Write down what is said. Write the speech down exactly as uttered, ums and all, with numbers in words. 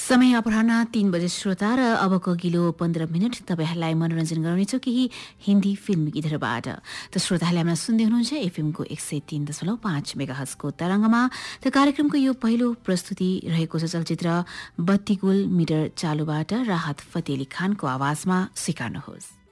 समय अपराह्न तीन बजे श्रोता र अबको अघिल्लो पन्ध्र मिनट तपाईँहरूलाई मनोरञ्जन गराउनेछौँ केही हिन्दी फिल्मी गीतहरूबाट। त श्रोताहरूले हामीलाई सुन्दै हुनुहुन्छ एफएमको एक सय तीन दशमलव पाँच मेगाहर्जको तरङ्गमा। त कार्यक्रमको यो पहिलो प्रस्तुति रहेको छ चलचित्र बत्तीगुल मिटर चालुबाट राहत फतेह अली खानको आवाजमा। स्वीकार्नुहोस्।